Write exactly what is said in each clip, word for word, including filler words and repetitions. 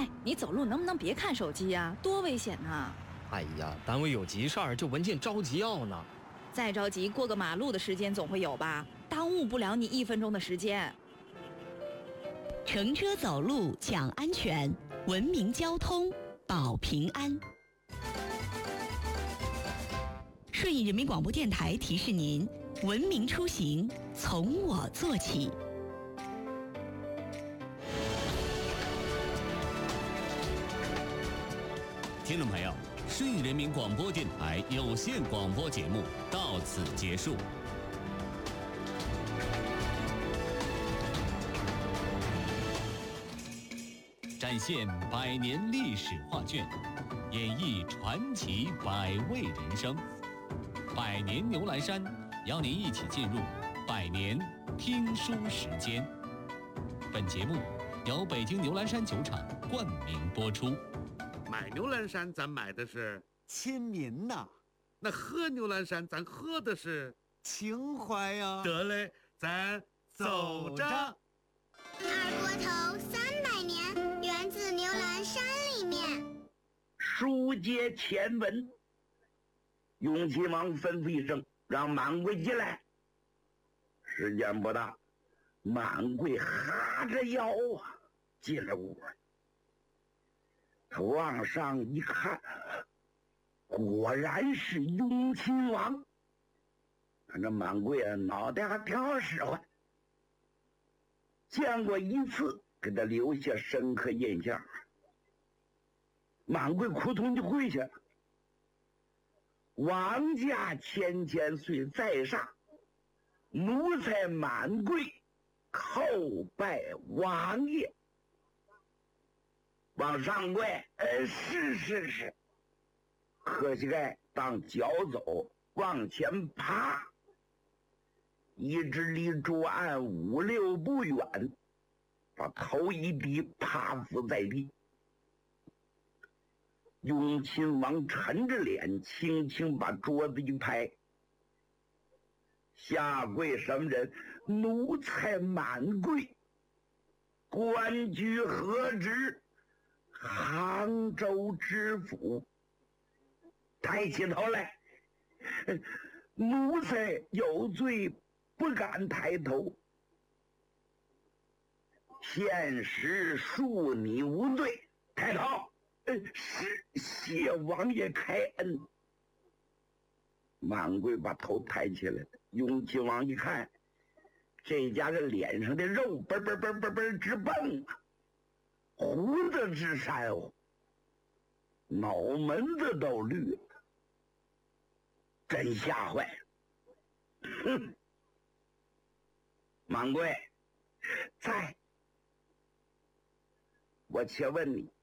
哎，你走路能不能别看手机呀？多危险呐！ 哎呀，单位有急事儿，这文件着急要呢。 再着急，过个马路的时间总会有吧？耽误不了你一分钟的时间。 乘车走路讲安全，文明交通保平安。顺义人民广播电台提示您：文明出行从我做起。 听众朋友，顺义人民广播电台有线广播节目到此结束。展现百年历史画卷，演绎传奇百味人生。百年牛栏山邀您一起进入百年听书时间。本节目由北京牛栏山酒厂冠名播出。 买牛栏山咱买的是亲民呐， 那喝牛栏山咱喝的是情怀呀。 得嘞，咱走着。 二锅头三百年，源自牛栏山里面。 书接前文，雍亲王吩咐一声，让满贵进来。时间不大，满贵哈着腰啊进了屋。他往上一看，果然是雍亲王。看这满贵啊，脑袋还挺好使唤，见过一次，给他留下深刻印象。满贵扑通就跪下了。王家千千岁在上，奴才满贵叩拜王爷。往上跪，呃，是是是，喝膝盖当脚走，往前爬，一直离桌案五六步远，把头一低，趴伏在地。雍亲王沉着脸，轻轻把桌子一拍：“下跪什么人？奴才满贵，官居何职？杭州知府。”抬起头来，奴才有罪，不敢抬头。现实恕你无罪，抬头。是谢王爷开恩。满贵把头抬起来了。雍亲王一看，这家人脸上的肉嘣嘣嘣嘣嘣直蹦啊，胡子直闪哦，脑门子都绿了，真吓坏了。哼！满贵在，我且问你，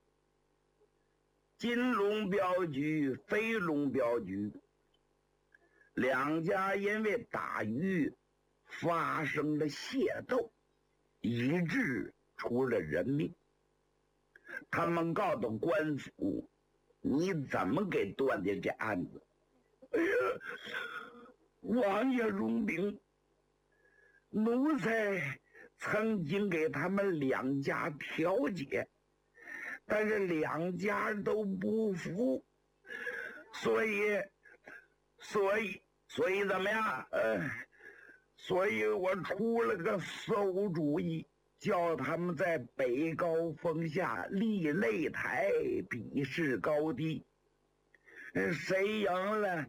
金龙镖局、飞龙镖局两家因为打鱼发生了械斗，以致出了人命。他们告到官府，你怎么给断的这案子？哎呀，王爷容禀，奴才曾经给他们两家调解，但是两家都不服，所以，所以，所以怎么样？呃，所以我出了个馊主意，叫他们在北高峰下立擂台，比试高低。谁赢了，